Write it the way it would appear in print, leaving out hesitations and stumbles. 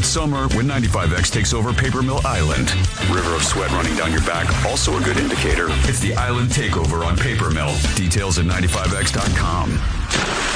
it's summer when 95X takes over Paper Mill Island. River of sweat running down your back, also a good indicator. It's the Island Takeover on Paper Mill. Details at 95X.com.